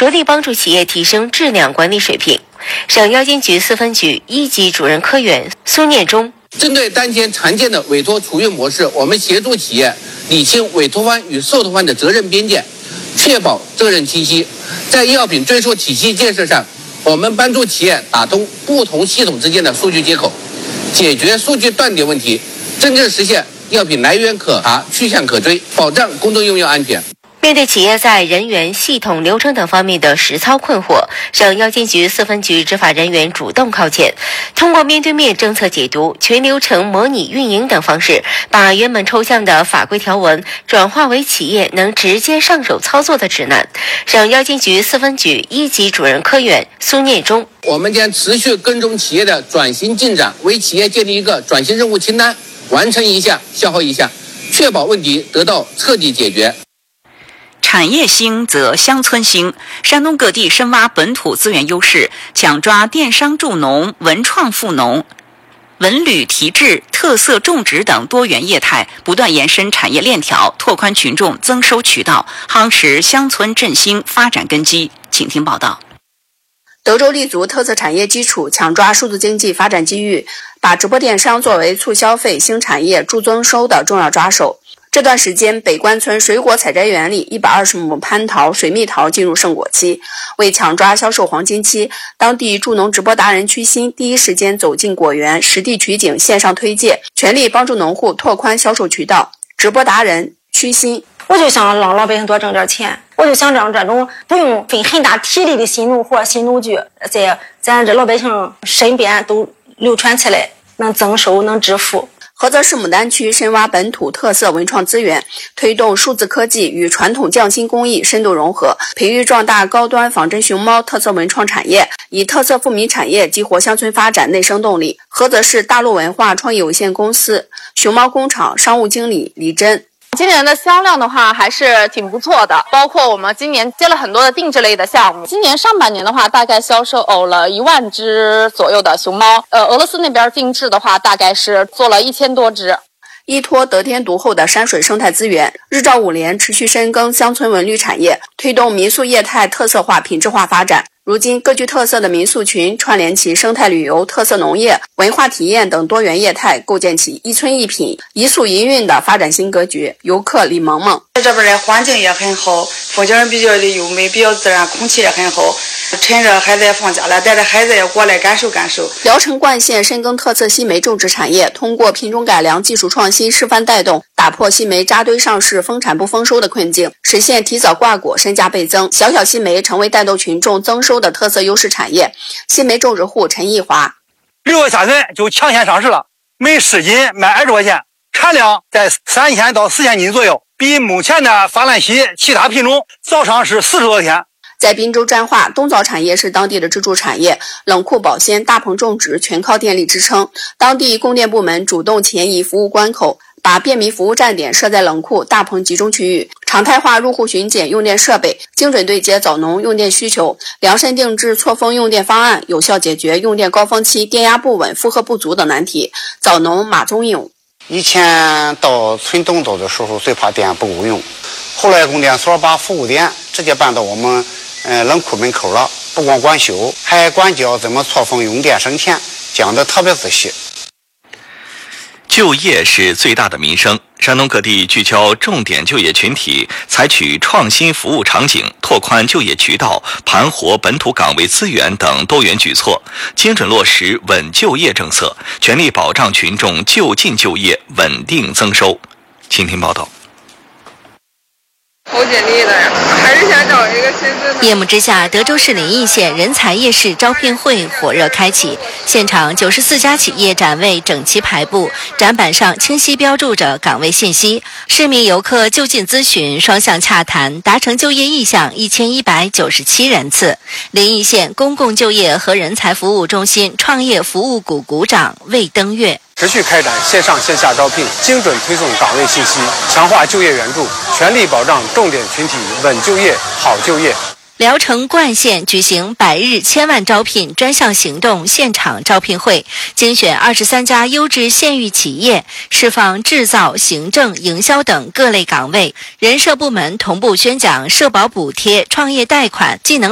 着力帮助企业提升质量管理水平。省药监局4分局1级主任科员苏念忠： 针对当前常见的委托处运模式，我们协助企业理清委托方与受托方的责任边界，确保责任清晰。在药品追溯体系建设上，我们帮助企业打通不同系统之间的数据接口，解决数据断点问题，真正实现药品来源可查、去向可追，保障公众用药安全。 面对企业在人员、系统、流程等方面的实操困惑，省药监局4分局执法人员主动靠前，通过面对面政策解读、全流程模拟运营等方式，把原本抽象的法规条文转化为企业能直接上手操作的指南。省药监局4分局1级主任科员苏念忠： 我们将持续跟踪企业的转型进展，为企业建立一个转型任务清单，完成一项消耗一项，确保问题得到彻底解决。 产业兴则乡村兴，山东各地深挖本土资源优势，抢抓电商助农、文创赋农、文旅提质、特色种植等多元业态，不断延伸产业链条，拓宽群众增收渠道，夯实乡村振兴发展根基。请听报道。 德州立足特色产业基础，抢抓数字经济发展机遇，把直播电商作为促消费、新产业、助增收的重要抓手。这段时间，北关村水果采摘园里120亩蟠桃、水蜜桃进入盛果期。为抢抓销售黄金期，当地助农直播达人曲鑫第一时间走进果园，实地取景，线上推介，全力帮助农户拓宽销售渠道。直播达人曲鑫： 我就想让老百姓多挣点钱，我就想让这种不用费很大体力的新农活、新农具，在咱这老百姓身边都流传起来，能增收，能致富。 菏泽市牡丹区深挖本土特色文创资源，推动数字科技与传统匠心工艺深度融合，培育壮大高端仿真熊猫特色文创产业，以特色富民产业激活乡村发展内生动力。菏泽市大陆文化创意有限公司熊猫工厂商务经理李珍： 今年的销量的话还是挺不错的，包括我们今年接了很多的定制类的项目。今年上半年的话，大概销售了1万只左右的熊猫。俄罗斯那边定制的话，大概是做了1000多只。 依托得天独厚的山水生态资源，日照5连持续深耕乡村文旅产业，推动民宿业态特色化、品质化发展。如今，各具特色的民宿群串联起生态旅游、特色农业、文化体验等多元业态，构建起一村一品、一宿一韵的发展新格局。游客李萌萌： 这边的环境也很好，风景比较的优美，比较自然，空气也很好。趁着孩子也放假了，带着孩子也过来感受感受。 聊城冠县深耕特色新梅种植产业，通过品种改良、技术创新示范带动，打破新梅扎堆上市、丰产不丰收的困境，实现提早挂果、身价倍增。小小新梅成为带动群众增收的特色优势产业。新梅种植户陈义华 ：6个下旬就抢先上市了，每10斤卖20块钱，产量在3000到4000斤左右，比目前的法兰西其他品种早上市40多天。 在滨州沾化，冬枣产业是当地的支柱产业，冷库保鲜、大棚种植全靠电力支撑。当地供电部门主动前移服务关口，把便民服务站点设在冷库、大棚集中区域，常态化入户巡检用电设备，精准对接枣农用电需求，量身定制错峰用电方案，有效解决用电高峰期电压不稳、负荷不足等难题。枣农马宗勇： 以前到村东道的时候，最怕电不够用，后来供电所把服务点直接搬到我们冷库门口了，不光管修，还管教怎么错峰用电省钱，讲得特别仔细。 就业是最大的民生，山东各地聚焦重点就业群体，采取创新服务场景、拓宽就业渠道、盘活本土岗位资源等多元举措，精准落实稳就业政策，全力保障群众就近就业、稳定增收。请听报道。 投简历的呀，还是想找一个深圳的。 夜幕之下，德州市临沂县人才夜市招聘会火热开启，现场94家企业展位整齐排布，展板上清晰标注着岗位信息，市民游客就近咨询、双向洽谈，达成就业意向1197人次。临沂县公共就业和人才服务中心创业服务股股长魏登月： 持续开展线上线下招聘，精准推送岗位信息，强化就业援助，全力保障重点群体稳就业、好就业。 聊城冠县举行100日千万招聘专项行动现场招聘会，精选23家优质县域企业，释放制造、行政、营销等各类岗位。人社部门同步宣讲社保补贴、创业贷款、技能